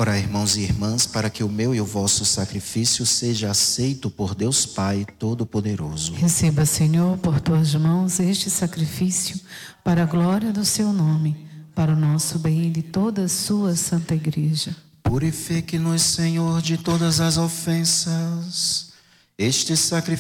Ora, irmãos e irmãs, para que o meu e o vosso sacrifício seja aceito por Deus Pai Todo-Poderoso. Receba, Senhor, por tuas mãos este sacrifício para a glória do seu nome, para o nosso bem e de toda a sua santa igreja. Purifique-nos, Senhor, de todas as ofensas. Este sacrifício